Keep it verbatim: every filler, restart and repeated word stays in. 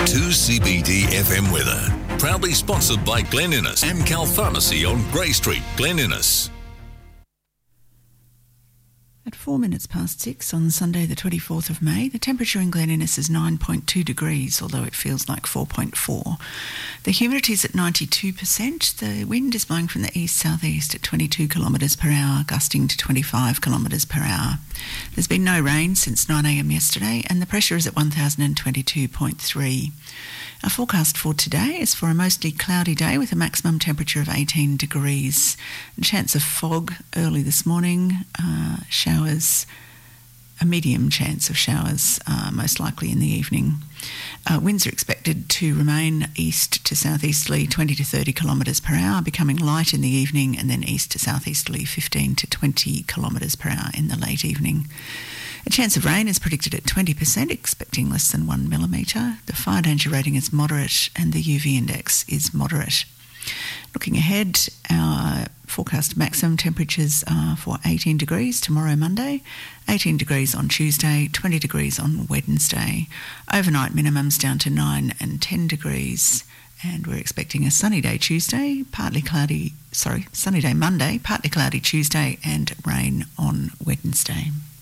two C B D F M weather. Proudly sponsored by Glen Innes, Amcal Pharmacy on Grey Street, Glen Innes. At four minutes past six on Sunday the twenty-fourth of May, the temperature in Glen Innes is nine point two degrees, although it feels like four point four. The humidity is at ninety-two percent. The wind is blowing from the east-southeast at twenty-two kilometres per hour, gusting to twenty-five kilometres per hour. There's been no rain since nine a m yesterday, and the pressure is at one thousand twenty-two point three. Our forecast for today is for a mostly cloudy day with a maximum temperature of eighteen degrees. A chance of fog early this morning, uh, showers, a medium chance of showers, uh, most likely in the evening. Uh, winds are expected to remain east to southeasterly twenty to thirty kilometres per hour, becoming light in the evening, and then east to southeasterly fifteen to twenty kilometres per hour in the late evening. A chance of rain is predicted at twenty percent, expecting less than one millimetre. The fire danger rating is moderate and the U V index is moderate. Looking ahead, our forecast maximum temperatures are for eighteen degrees tomorrow, Monday, eighteen degrees on Tuesday, twenty degrees on Wednesday. Overnight minimums down to nine and ten degrees. And we're expecting a sunny day Tuesday, partly cloudy, sorry, sunny day Monday, partly cloudy Tuesday, and rain on Wednesday.